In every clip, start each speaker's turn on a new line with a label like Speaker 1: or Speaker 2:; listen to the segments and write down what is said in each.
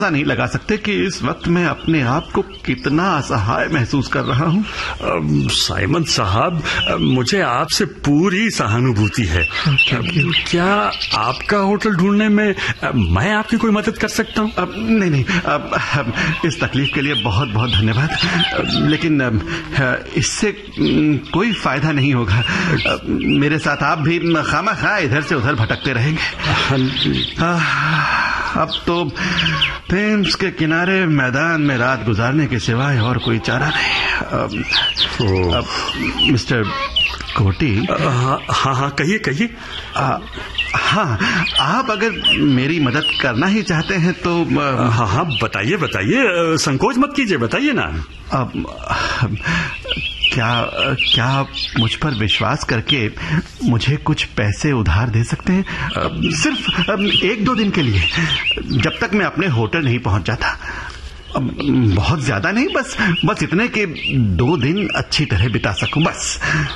Speaker 1: नहीं लगा सकते कि इस वक्त मैं अपने आप को कितना असहाय महसूस कर रहा हूँ।
Speaker 2: साइमन साहब, मुझे आपसे पूरी सहानुभूति है। क्या आपका होटल ढूंढने में मैं आपकी कोई मदद कर सकता हूँ?
Speaker 1: नहीं, इस तकलीफ के लिए बहुत बहुत धन्यवाद, लेकिन इससे कोई फायदा नहीं होगा। मेरे साथ आप भी खामखा इधर से उधर भटकते रहेंगे। अब तो थेम्स के किनारे मैदान में रात गुजारने के सिवाय और कोई चारा नहीं। मिस्टर कोटी।
Speaker 2: हाँ, कहिए।
Speaker 1: हाँ, आप अगर मेरी मदद करना ही चाहते हैं तो
Speaker 2: हाँ, बताइए, संकोच मत कीजिए, बताइए ना।
Speaker 1: क्या आप मुझ पर विश्वास करके मुझे कुछ पैसे उधार दे सकते हैं? सिर्फ 1-2 दिन के लिए, जब तक मैं अपने होटल नहीं पहुंच जाता। बहुत ज्यादा नहीं, बस इतने कि 2 दिन अच्छी तरह बिता सकूं, बस।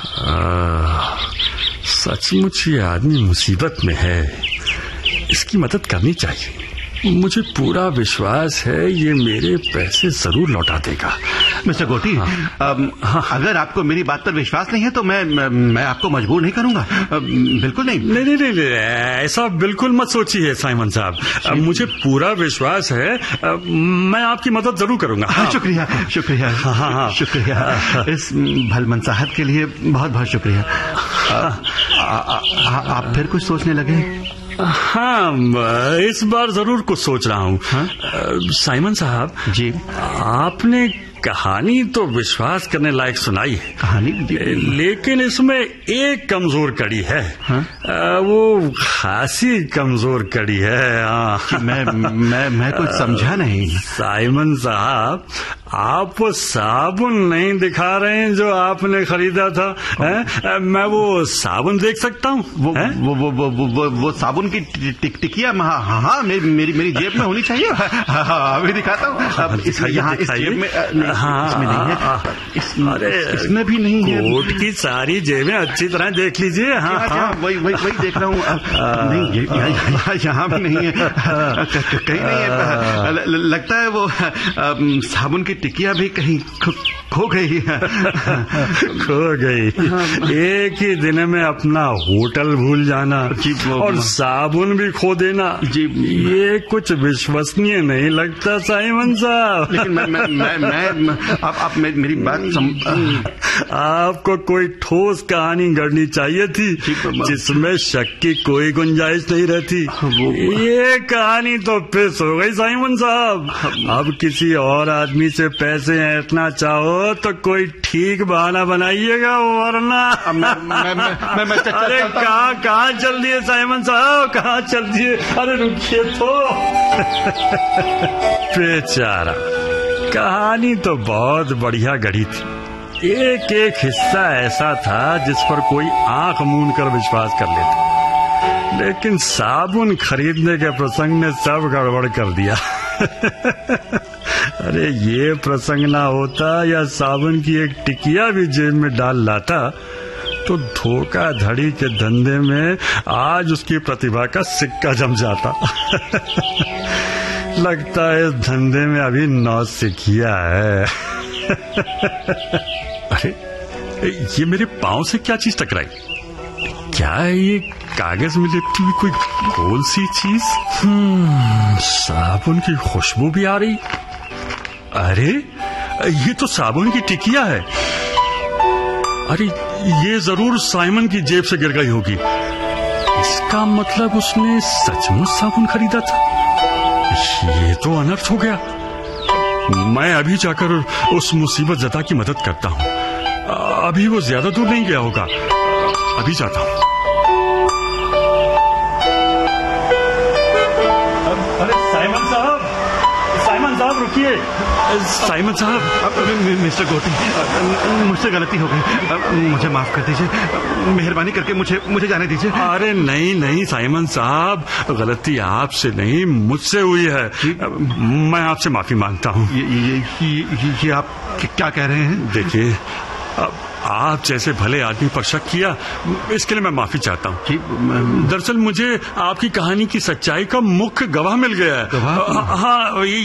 Speaker 2: सचमुच ये आदमी मुसीबत में है, इसकी मदद करनी चाहिए। मुझे पूरा विश्वास है ये मेरे पैसे जरूर लौटा देगा।
Speaker 1: मिस्टर गोटी, अगर आपको मेरी बात पर विश्वास नहीं है तो मैं आपको मजबूर नहीं करूंगा, बिल्कुल नहीं।
Speaker 2: नहीं, ऐसा बिल्कुल मत सोचिए साइमन साहब, मुझे पूरा विश्वास है, मैं आपकी मदद जरूर करूंगा।
Speaker 1: शुक्रिया। हाँ, शुक्रिया। इस भलमनसाहत के लिए बहुत बहुत शुक्रिया। आप फिर कुछ सोचने लगे?
Speaker 2: हाँ, इस बार जरूर कुछ सोच रहा हूँ। साइमन साहब
Speaker 1: जी,
Speaker 2: आपने कहानी तो विश्वास करने लायक सुनाई है,
Speaker 1: कहानी,
Speaker 2: लेकिन इसमें एक कमजोर कड़ी है। वो खासी कमजोर कड़ी है।
Speaker 1: मैं कुछ समझा नहीं।
Speaker 2: साइमन साहब, आप वो साबुन नहीं दिखा रहे हैं जो आपने खरीदा था? मैं वो साबुन देख सकता हूँ?
Speaker 1: वो साबुन की टिकिया? हाँ, मेरी जेब में होनी चाहिए। अभी दिखाता हूँ। इसमें नहीं है। अरे, इसमें भी नहीं है।
Speaker 2: कोट की सारी जेबें अच्छी तरह देख लीजिए। हाँ,
Speaker 1: वही देख रहा हूँ। नहीं, यहाँ भी नहीं है, कहीं नहीं है। लगता है वो साबुन की टिकिया भी कहीं खो गई। एक ही दिन में अपना होटल भूल जाना और साबुन भी खो देना जी, ये कुछ विश्वसनीय नहीं लगता साइमन साहब। लेकिन आप मेरी बात
Speaker 2: आपको कोई ठोस कहानी गढ़नी चाहिए थी जिसमें शक की कोई गुंजाइश नहीं रहती। ये कहानी तो फिस हो गई साइमन साहब। अब किसी और आदमी से पैसे ऐंठना चाहो तो कोई ठीक बहाना बनाइएगा, वरना
Speaker 1: अरे
Speaker 2: कहाँ चल दिए साइमन साहब, कहाँ चल दिए? अरे रुकिए तो। बेचारा, कहानी तो बहुत बढ़िया गढ़ी थी। एक हिस्सा ऐसा था जिस पर कोई आंख मूंद कर विश्वास कर लेता, लेकिन साबुन खरीदने के प्रसंग ने सब गड़बड़ कर दिया। अरे ये प्रसंग ना होता या साबुन की एक टिकिया भी जेब में डाल लाता तो धोखाधड़ी के धंधे में आज उसकी प्रतिभा का सिक्का जम जाता। लगता है इस धंधे में अभी नौ सिखिया है। अरे, ये मेरे पांव से क्या चीज टकराई? क्या है ये कागज में लिपटी हुई कोई गोल सी चीज? साबुन की खुशबू भी आ रही। अरे, ये तो साबुन की टिकिया है। अरे, ये जरूर साइमन की जेब से गिर गई होगी। इसका मतलब उसने सचमुच साबुन खरीदा था। ये तो अनर्थ हो गया। मैं अभी जाकर उस मुसीबत ज़दा की मदद करता हूँ। अभी वो ज्यादा दूर नहीं गया होगा, अभी जाता हूँ। अरे साइमन साहब रुकिए। साइमन साहब।
Speaker 1: मिस्टर गोटी, मुझसे गलती हो गई, मुझे माफ कर दीजिए। मेहरबानी करके मुझे जाने दीजिए।
Speaker 2: अरे नहीं साइमन साहब, गलती आपसे नहीं मुझसे हुई है। मैं आपसे माफी मांगता हूँ।
Speaker 1: ये आप क्या कह रहे हैं?
Speaker 2: देखिए, आप जैसे भले आदमी पर शक किया, इसके लिए मैं माफी चाहता हूँ। दरअसल मुझे आपकी कहानी की सच्चाई का मुख्य गवाह मिल गया है।
Speaker 1: गवाह?
Speaker 2: हाँ,